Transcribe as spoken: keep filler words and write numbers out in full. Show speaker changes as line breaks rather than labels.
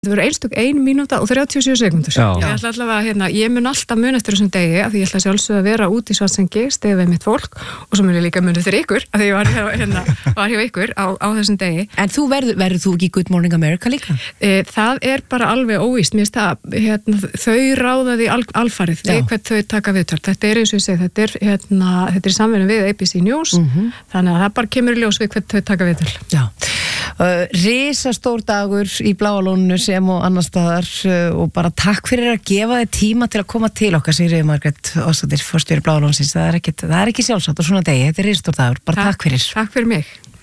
Það verður einstök ein mínúta og þrjátíu og sjö sekúndur. Ég ætla allavega, hérna, ég mun alltaf mun eftir þessum degi af því ég ætla sjálfsögðu að vera út í Svartsengi, stefið við mitt fólk og svo mun ég líka mun eftir ykkur af því ég var hjá, hérna, var hjá ykkur á, á þessum degi.
En þú verður, verður þú ekki Good Morning America líka?
E, það er bara alveg óvíst. Mér finnst það, hérna, þau ráðaði al, alfarið við hvert þau taka viðtöl. Þetta er eins og ég segi, þetta er, hérna, þetta er samvinna við A B C News, mm-hmm. þannig að það bara kemur í ljós við hvert þau taka viðtöl.
Já. Uh, risastór dagur í Bláa lóninu sem og annar staðar uh, og bara takk fyrir að gefa þið tíma til að koma til okkar, Sigríður Margrét Ósdóttir, forstjóri Bláa lónsins. Það er ekki, það er ekki sjálfsagt og svona degi, þetta er risastór dagur, bara takk, takk fyrir.
Takk fyrir mig.